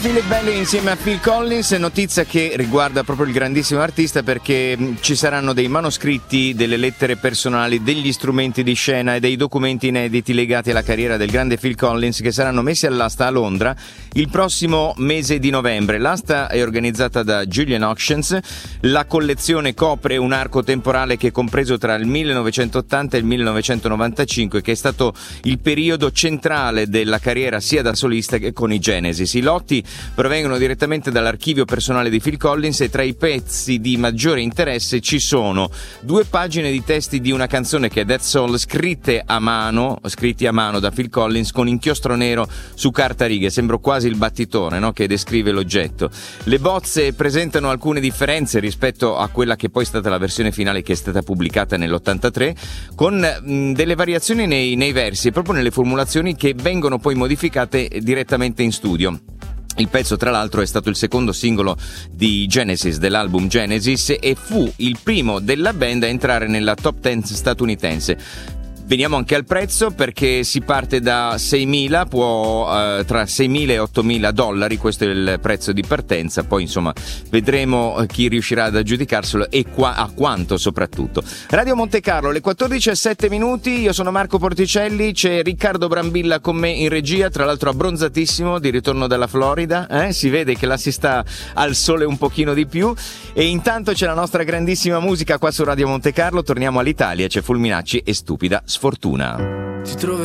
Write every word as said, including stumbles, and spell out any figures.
Philip Bailey insieme a Phil Collins, notizia che riguarda proprio il grandissimo artista, perché ci saranno dei manoscritti, delle lettere personali, degli strumenti di scena e dei documenti inediti legati alla carriera del grande Phil Collins che saranno messi all'asta a Londra il prossimo mese di novembre. L'asta è organizzata da Julian Auctions. La collezione copre un arco temporale che è compreso tra il millenovecentottanta e il millenovecentonovantacinque, che è stato il periodo centrale della carriera sia da solista che con i Genesis. I lotti provengono direttamente dall'archivio personale di Phil Collins e tra i pezzi di maggiore interesse ci sono due pagine di testi di una canzone che è Dead Soul, scritte a mano, scritti a mano da Phil Collins con inchiostro nero su carta righe. Sembra quasi il battitore, no? Che descrive l'oggetto. Le bozze presentano alcune differenze rispetto a quella che poi è stata la versione finale, che è stata pubblicata nell'ottantatré, con mh, delle variazioni nei, nei versi e proprio nelle formulazioni che vengono poi modificate direttamente in studio. Il pezzo, tra l'altro, è stato il secondo singolo di Genesis, dell'album Genesis, e fu il primo della band a entrare nella top dieci statunitense. Veniamo anche al prezzo, perché si parte da seimila, può eh, tra seimila e ottomila dollari, questo è il prezzo di partenza. Poi insomma vedremo chi riuscirà ad aggiudicarselo e qua, a quanto soprattutto. Radio Monte Carlo, le quattordici e sette minuti, io sono Marco Porticelli, c'è Riccardo Brambilla con me in regia, tra l'altro abbronzatissimo, di ritorno dalla Florida, eh? Si vede che là si sta al sole un pochino di più, e intanto c'è la nostra grandissima musica qua su Radio Monte Carlo. Torniamo all'Italia, c'è Fulminacci e Stupida Sfortuna. Ti trovi